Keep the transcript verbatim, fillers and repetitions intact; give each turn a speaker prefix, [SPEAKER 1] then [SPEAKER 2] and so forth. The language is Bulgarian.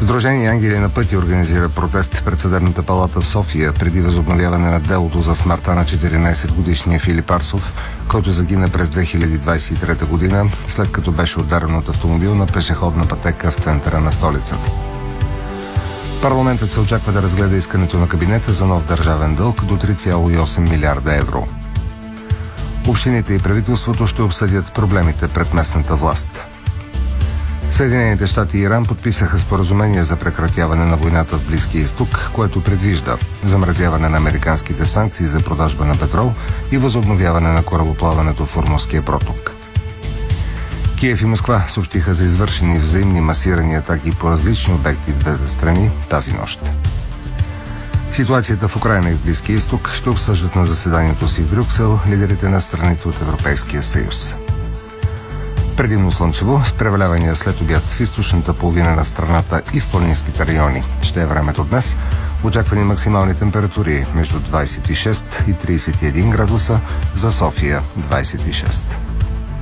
[SPEAKER 1] Сдружение Ангели на пътя организира протест пред Съдебната палата в София преди възобновяване на делото за смъртта на четиринайсетгодишния Филип Арсов, който загина през две хиляди двайсет и трета година, след като беше ударен от автомобил на пешеходна пътека в центъра на столицата. Парламентът се очаква да разгледа искането на кабинета за нов държавен дълг до три цяло и осем милиарда евро. Общините и правителството ще обсъдят проблемите пред местната власт. Съединените щати и Иран подписаха споразумение за прекратяване на войната в Близкия изток, което предвижда замразяване на американските санкции за продажба на петрол и възобновяване на корабоплаването в Ормузския проток. Киев и Москва съобщиха за извършени взаимни масирани атаки по различни обекти в двете страни тази нощ. Ситуацията в Украйна и в Близкия изток ще обсъждат на заседанието си в Брюксел лидерите на страните от Европейския съюз. Предимно слънчево, с превалявания след обяд в източната половина на страната и в планинските райони. Ще е времето днес. Очаквани максимални температури между двайсет и шест и трийсет и един градуса, за София двайсет и шест.